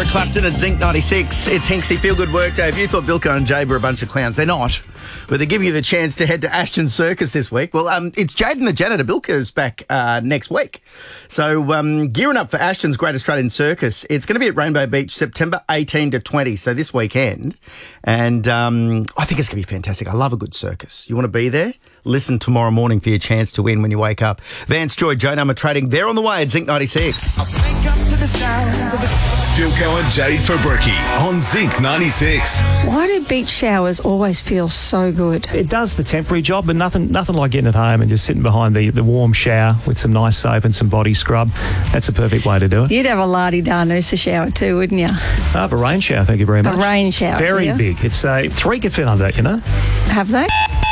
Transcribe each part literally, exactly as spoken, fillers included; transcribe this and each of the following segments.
Eric Clapton at Zinc ninety-six. It's Hinksy Feel Good Workday. If you thought Bilko and Jade were a bunch of clowns, they're not. But they give you the chance to head to Ashton Circus this week. Well, um, it's Jade and the Janitor. Bilko's back uh, next week. So um, gearing up for Ashton's Great Australian Circus. It's going to be at Rainbow Beach September eighteenth to twentieth, so this weekend. And um, I think it's going to be fantastic. I love a good circus. You want to be there? Listen tomorrow morning for your chance to win when you wake up. Vance Joy, Joe Number Trading, they're on the way at Zinc ninety-six. I wake up to the sounds of the... Bilko and Jade Fabricki on Zinc ninety-six. Why do beach showers always feel so good? It does the temporary job, but nothing nothing like getting at home and just sitting behind the, the warm shower with some nice soap and some body scrub. That's a perfect way to do it. You'd have a la-di-da noosa shower too, wouldn't you? I have a rain shower, thank you very much. A rain shower, Very do you? big. It's uh, three could fit under that, you know. Have they?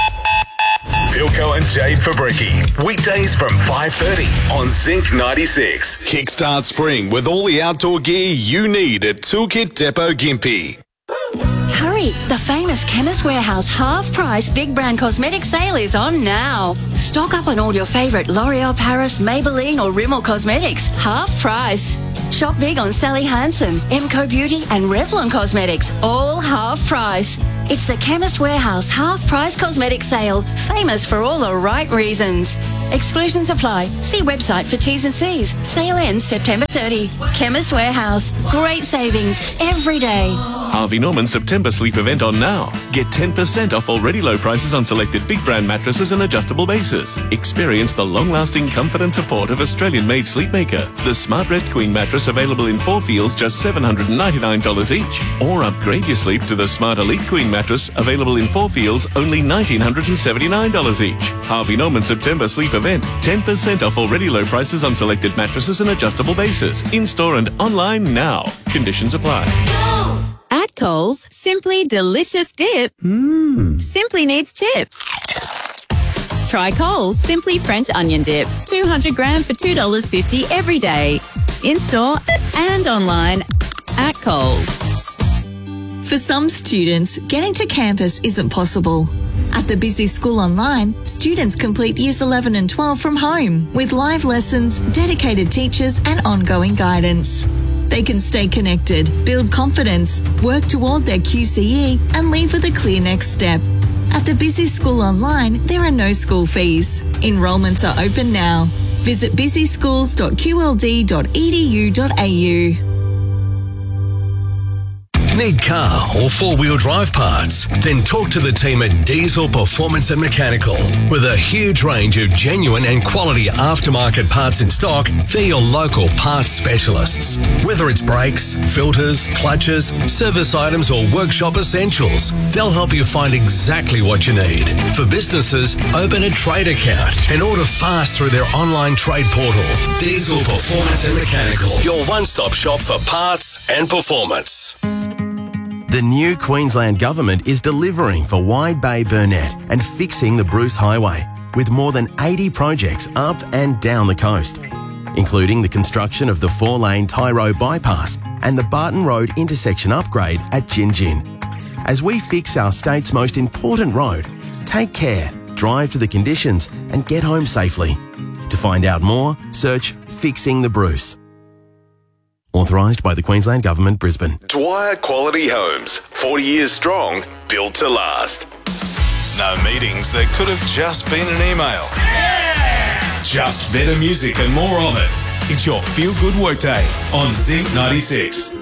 Bilko and Jade Fabricki. Weekdays from five thirty on Zinc ninety-six. Kickstart spring with all the outdoor gear you need at Toolkit Depot Gympie. Hurry! The famous Chemist Warehouse half-price big brand cosmetic sale is on now. Stock up on all your favourite L'Oreal Paris, Maybelline or Rimmel cosmetics. Half price. Shop big on Sally Hansen, Emco Beauty and Revlon Cosmetics. All half price. It's the Chemist Warehouse half-price cosmetic sale. Famous for all the right reasons. Exclusions apply. See website for T's and C's. Sale ends September thirtieth. Chemist Warehouse. Great savings every day. Harvey Norman September sleep event on now. Get ten percent off already low prices on selected big brand mattresses and adjustable bases. Experience the long-lasting comfort and support of Australian-made Sleepmaker. The Smart Rest Queen mattress available in four feels just seven hundred ninety-nine dollars each. Or upgrade your sleep to the Smart Elite Queen mattress available in four feels only one thousand nine hundred seventy-nine dollars each. Harvey Norman September sleep event. ten percent off already low prices on selected mattresses and adjustable bases. In-store and online now. Conditions apply. At Coles, Simply Delicious Dip Mmm. simply needs chips. Try Coles Simply French Onion Dip, two hundred gram for two dollars fifty every day. In-store and online at Coles. For some students, getting to campus isn't possible. At the Busy School Online, students complete years eleven and twelve from home with live lessons, dedicated teachers and ongoing guidance. They can stay connected, build confidence, work toward their Q C E and leave with a clear next step. At the Busy School Online, there are no school fees. Enrolments are open now. Visit busy schools dot q l d dot e d u dot a u. Need car or four-wheel drive parts? Then talk to the team at Diesel Performance and Mechanical. With a huge range of genuine and quality aftermarket parts in stock, they're your local parts specialists. Whether it's brakes, filters, clutches, service items or workshop essentials, they'll help you find exactly what you need. For businesses, open a trade account and order fast through their online trade portal. Diesel Performance and Mechanical, your one-stop shop for parts and performance. The new Queensland Government is delivering for Wide Bay Burnett and fixing the Bruce Highway with more than eighty projects up and down the coast, including the construction of the four-lane Tyro bypass and the Barton Road intersection upgrade at Gin Gin. As we fix our state's most important road, take care, drive to the conditions and get home safely. To find out more, search Fixing the Bruce. Authorised by the Queensland Government, Brisbane. Dwyer Quality Homes, forty years strong, built to last. No meetings that could have just been an email. Yeah! Just better music and more of it. It's your Feel Good Workday on Zinc ninety-six.